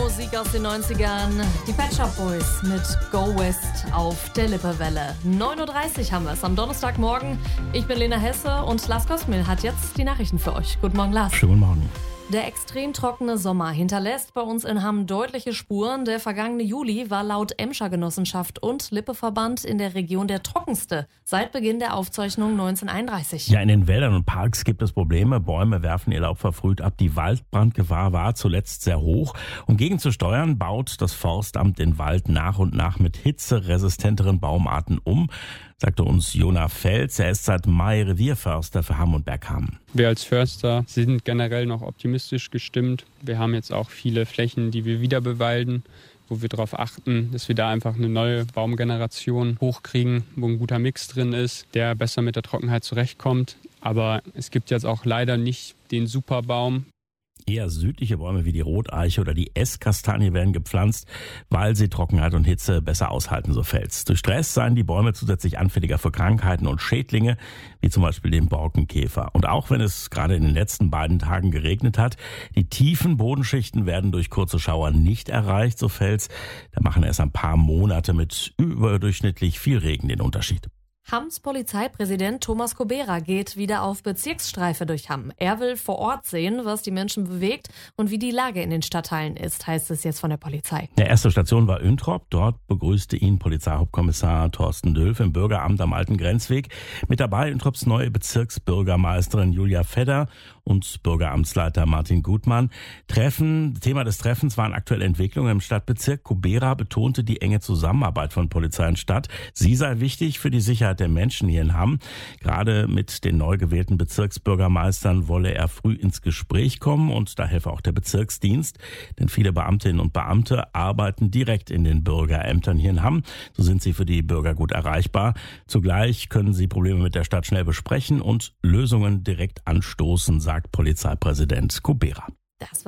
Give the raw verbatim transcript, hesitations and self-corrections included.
Musik aus den neunzigern. Die Pet Shop Boys mit Go West auf der Lippewelle. neun Uhr dreißig haben wir es am Donnerstagmorgen. Ich bin Lena Hesse und Lars Kosmil hat jetzt die Nachrichten für euch. Guten Morgen, Lars. Schönen guten Morgen. Der extrem trockene Sommer hinterlässt bei uns in Hamm deutliche Spuren. Der vergangene Juli war laut Emscher Genossenschaft und Lippeverband in der Region der trockenste seit Beginn der Aufzeichnung neunzehnhunderteinunddreißig. Ja, in den Wäldern und Parks gibt es Probleme. Bäume werfen ihr Laub verfrüht ab. Die Waldbrandgefahr war zuletzt sehr hoch. Um gegenzusteuern, baut das Forstamt den Wald nach und nach mit hitzeresistenteren Baumarten um, sagte uns Jona Fels. Er ist seit Mai Revierförster für Hamm und Berghamm. Wir als Förster sind generell noch optimistisch gestimmt. Wir haben jetzt auch viele Flächen, die wir wieder bewalden, wo wir darauf achten, dass wir da einfach eine neue Baumgeneration hochkriegen, wo ein guter Mix drin ist, der besser mit der Trockenheit zurechtkommt. Aber es gibt jetzt auch leider nicht den Superbaum. Eher südliche Bäume wie die Roteiche oder die Esskastanie werden gepflanzt, weil sie Trockenheit und Hitze besser aushalten, so Fels. Durch Stress seien die Bäume zusätzlich anfälliger für Krankheiten und Schädlinge, wie zum Beispiel den Borkenkäfer. Und auch wenn es gerade in den letzten beiden Tagen geregnet hat, die tiefen Bodenschichten werden durch kurze Schauer nicht erreicht, so Fels. Da machen erst ein paar Monate mit überdurchschnittlich viel Regen den Unterschied. Hamms Polizeipräsident Thomas Kobera geht wieder auf Bezirksstreife durch Hamm. Er will vor Ort sehen, was die Menschen bewegt und wie die Lage in den Stadtteilen ist, heißt es jetzt von der Polizei. Die erste Station war Üntrop. Dort begrüßte ihn Polizeihauptkommissar Thorsten Dülf im Bürgeramt am Alten Grenzweg. Mit dabei Üntrops neue Bezirksbürgermeisterin Julia Fedder und Bürgeramtsleiter Martin Gutmann. Treffen, Thema des Treffens waren aktuelle Entwicklungen im Stadtbezirk. Kobera betonte die enge Zusammenarbeit von Polizei und Stadt. Sie sei wichtig für die Sicherheit der Menschen hier in Hamm. Gerade mit den neu gewählten Bezirksbürgermeistern wolle er früh ins Gespräch kommen und da helfe auch der Bezirksdienst. Denn viele Beamtinnen und Beamte arbeiten direkt in den Bürgerämtern hier in Hamm. So sind sie für die Bürger gut erreichbar. Zugleich können sie Probleme mit der Stadt schnell besprechen und Lösungen direkt anstoßen, sagt Polizeipräsident Kobera. Das